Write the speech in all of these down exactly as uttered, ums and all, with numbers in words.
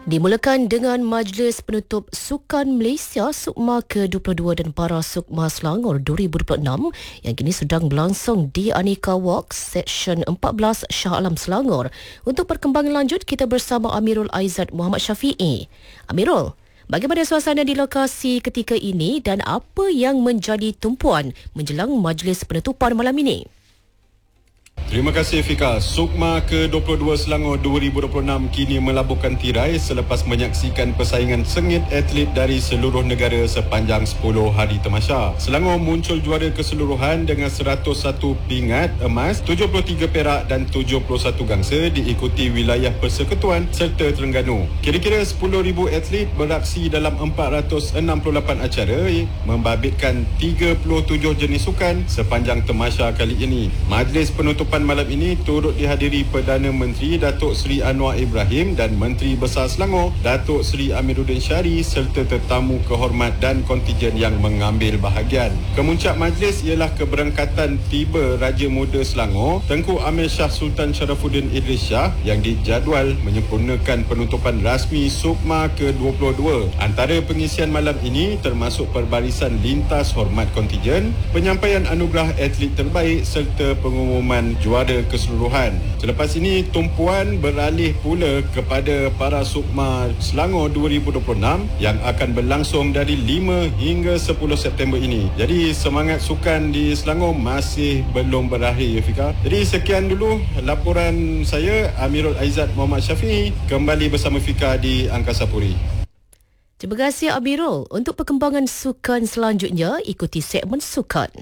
Dimulakan dengan Majlis Penutup Sukan Malaysia Sukma ke dua puluh dua dan Para Sukma Selangor dua ribu dua puluh enam yang kini sedang berlangsung di Aneka Walk, Seksyen empat belas Shah Alam Selangor. Untuk perkembangan lanjut, kita bersama Amirul Aizat Muhammad Syafiee. Amirul, bagaimana suasana di lokasi ketika ini dan apa yang menjadi tumpuan menjelang majlis penutupan malam ini? Terima kasih Fika. Sukma ke dua puluh dua Selangor dua ribu dua puluh enam kini melabuhkan tirai selepas menyaksikan persaingan sengit atlet dari seluruh negara sepanjang sepuluh hari tamasya. Selangor muncul juara keseluruhan dengan seratus satu pingat emas, tujuh puluh tiga perak dan tujuh puluh satu gangsa, diikuti wilayah Persekutuan serta Terengganu. Kira-kira sepuluh ribu atlet beraksi dalam empat ratus enam puluh lapan acara membabitkan tiga puluh tujuh jenis sukan sepanjang tamasya kali ini. Majlis penutupan malam ini turut dihadiri Perdana Menteri Datuk Seri Anwar Ibrahim dan Menteri Besar Selangor Datuk Seri Amiruddin Syari serta tetamu kehormat dan kontijen yang mengambil bahagian. Kemuncak majlis ialah keberangkatan tiba Raja Muda Selangor Tengku Amir Shah Sultan Sharafuddin Idris Shah yang dijadual menyempurnakan penutupan rasmi Sukma ke dua puluh dua. Antara pengisian malam ini termasuk perbarisan lintas hormat kontijen, penyampaian anugerah atlet terbaik serta pengumuman juara keseluruhan. Selepas ini, tumpuan beralih pula kepada Para Sukma Selangor dua ribu dua puluh enam yang akan berlangsung dari lima hingga sepuluh September ini. Jadi semangat sukan di Selangor masih belum berakhir, Fika. Jadi sekian dulu laporan saya, Amirul Aizat Muhammad Syafiee, kembali bersama Fika di Angkasa Puri. Terima kasih Amirul. Untuk perkembangan sukan selanjutnya, ikuti segmen sukan.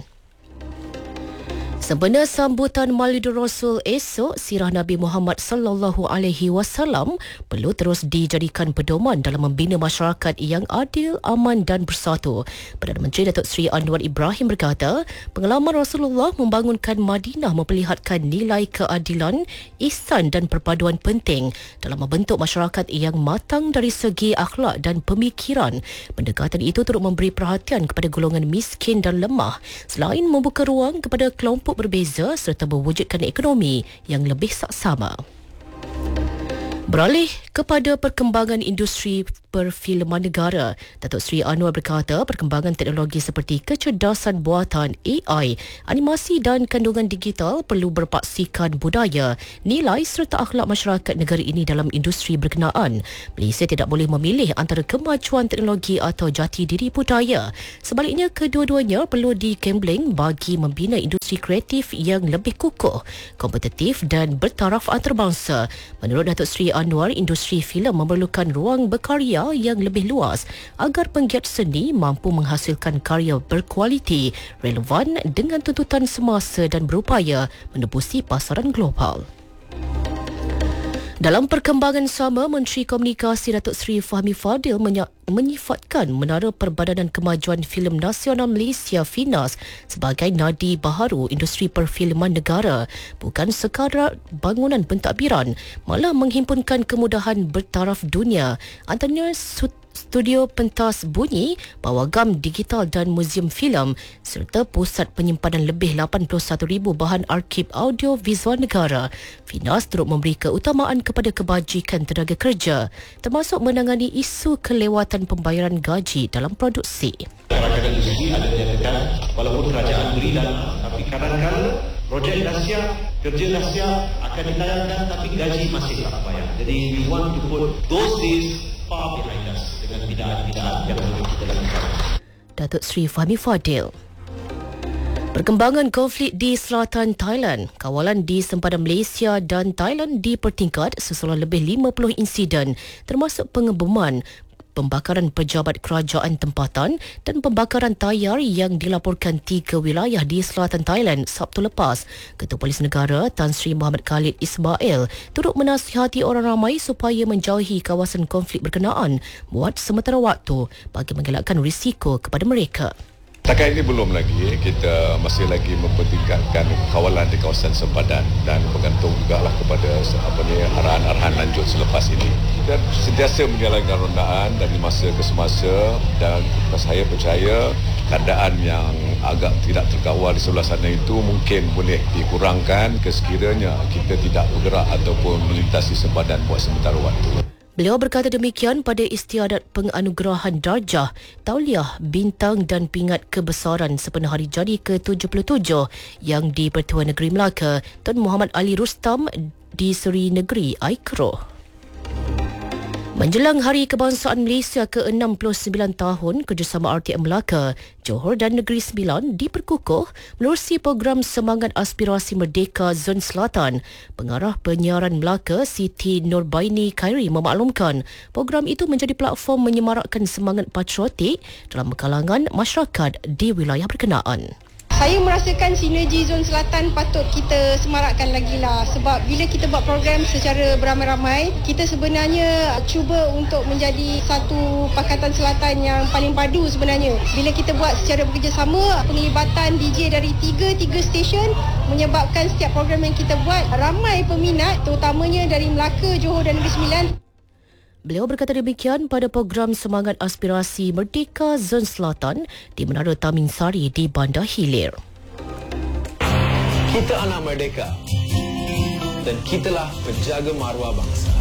Sempena sambutan Maulidur Rasul esok, sirah Nabi Muhammad sallallahu alaihi wasallam perlu terus dijadikan pedoman dalam membina masyarakat yang adil, aman dan bersatu. Perdana Menteri Datuk Seri Anwar Ibrahim berkata, pengalaman Rasulullah membangunkan Madinah memperlihatkan nilai keadilan, ihsan dan perpaduan penting dalam membentuk masyarakat yang matang dari segi akhlak dan pemikiran. Pendekatan itu turut memberi perhatian kepada golongan miskin dan lemah selain membuka ruang kepada kelompok berbeza serta mewujudkan ekonomi yang lebih saksama. Beralih kepada perkembangan industri perfilman negara, Datuk Seri Anwar berkata perkembangan teknologi seperti kecerdasan buatan A I, animasi dan kandungan digital perlu berpaksikan budaya, nilai serta akhlak masyarakat negara ini dalam industri berkenaan. Malaysia tidak boleh memilih antara kemajuan teknologi atau jati diri budaya. Sebaliknya, kedua-duanya perlu dikembling bagi membina industri kreatif yang lebih kukuh, kompetitif dan bertaraf antarabangsa. Menurut Datuk Seri Anwar, industri filem memerlukan ruang berkarya yang lebih luas agar penggiat seni mampu menghasilkan karya berkualiti, relevan dengan tuntutan semasa dan berupaya menembusi pasaran global. Dalam perkembangan sama, Menteri Komunikasi Datuk Seri Fahmi Fadil menyak- menyifatkan Menara Perbadanan Kemajuan Filem Nasional Malaysia FINAS sebagai nadi baharu industri perfilman negara, bukan sekadar bangunan pentadbiran, malah menghimpunkan kemudahan bertaraf dunia, antaranya studio pentas bunyi, pawagam digital dan muzium filem serta pusat penyimpanan lebih lapan puluh satu ribu bahan arsip audio visual negara. FINAS turut memberi keutamaan kepada kebajikan tenaga kerja, termasuk menangani isu kelewatan pembayaran gaji dalam produksi. Rakyat industri ada dinyatakan walaupun kerajaan beri dana, tapi kadang-kadang projek dahsyat, kerja dahsyat akan ditayangkan tapi gaji masih tak bayar. Jadi we want to put those days far behind us dengan bidaan-bidaan yang boleh kita lakukan. Datuk Seri Fahmi Fadil. Perkembangan konflik di selatan Thailand, kawalan di sempadan Malaysia dan Thailand dipertingkat sesudah lebih lima puluh insiden termasuk pengeboman, pembakaran pejabat kerajaan tempatan dan pembakaran tayar yang dilaporkan tiga wilayah di selatan Thailand Sabtu lepas. Ketua Polis Negara Tan Sri Muhammad Khalid Ismail turut menasihati orang ramai supaya menjauhi kawasan konflik berkenaan buat sementara waktu bagi mengelakkan risiko kepada mereka. Setakat ini belum lagi, kita masih lagi mempertingkatkan kawalan di kawasan sempadan dan bergantung juga lah kepada apa ni, arahan-arahan lanjut selepas ini. Kita sentiasa menjalankan rondaan dari masa ke semasa dan saya percaya keadaan yang agak tidak terkawal di sebelah sana itu mungkin boleh dikurangkan kesekiranya kita tidak bergerak ataupun melintasi sempadan buat sementara waktu. Beliau berkata demikian pada istiadat penganugerahan darjah, tauliah, bintang dan pingat kebesaran sepenuh hari jadi ke tujuh puluh tujuh yang di Pertuan Negeri Melaka Tun Muhammad Ali Rustam di Seri Negeri Aikro. Menjelang Hari Kebangsaan Malaysia ke enam puluh sembilan tahun, Kerjasama R T M Melaka, Johor dan Negeri Sembilan diperkukuh menerusi program Semangat Aspirasi Merdeka Zon Selatan. Pengarah penyiaran Melaka, Siti Nurbaini Khairi memaklumkan, program itu menjadi platform menyemarakkan semangat patriotik dalam kalangan masyarakat di wilayah berkenaan. Saya merasakan sinergi Zon Selatan patut kita semarakkan lagi lah, sebab bila kita buat program secara beramai-ramai, kita sebenarnya cuba untuk menjadi satu Pakatan Selatan yang paling padu sebenarnya. Bila kita buat secara bekerjasama, penglibatan D J dari tiga-tiga stesen menyebabkan setiap program yang kita buat ramai peminat, terutamanya dari Melaka, Johor dan Negeri Sembilan. Beliau berkata demikian pada program Semangat Aspirasi Merdeka Zon Selatan di Menara Tamin Sari di Bandar Hilir. Kita anak merdeka dan kitalah penjaga maruah bangsa.